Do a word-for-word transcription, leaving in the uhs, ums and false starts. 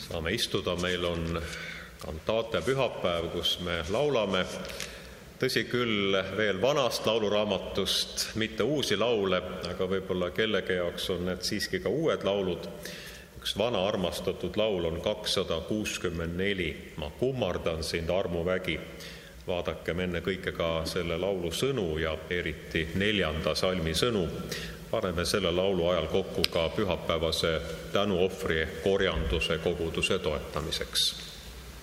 Saame istuda, meil on kantaate pühapäev, kus me laulame. Tõsi küll, veel vanast lauluraamatust, mitte uusi laule, aga võib-olla kellegi jaoks on need siiski ka uued laulud. Üks vana armastatud laul on kakssada kuuskümmend neli. Ma kummardan sind, armuvägi. Vaadakem enne kõike ka selle laulu sõnu ja eriti neljanda salmi sõnu. Paneme selle laulu ajal kokku ka pühapäevase tänuohvri korjanduse koguduse toetamiseks.